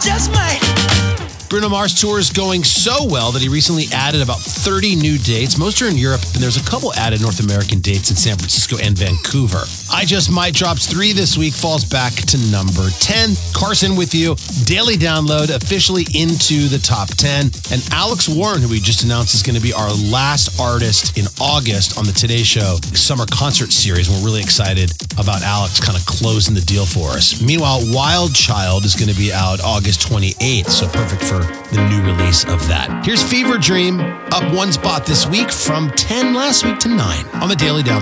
just might. Bruno Mars tour is going so well that he recently added about 30 new dates. Most are in Europe, and there's a couple added North American dates in San Francisco and Vancouver. I Just Might drops 3 this week, falls back to number 10. Carson with you. Daily download officially into the top 10. And Alex Warren, who we just announced is going to be our last artist in August on the Today Show summer concert series. We're really excited about Alex kind of closing the deal for us. Meanwhile, Wild Child is going to be out August 28th, so perfect for the new release of that. Here's Fever Dream, up 1 spot this week from 10 last week to 9 on the Daily Download.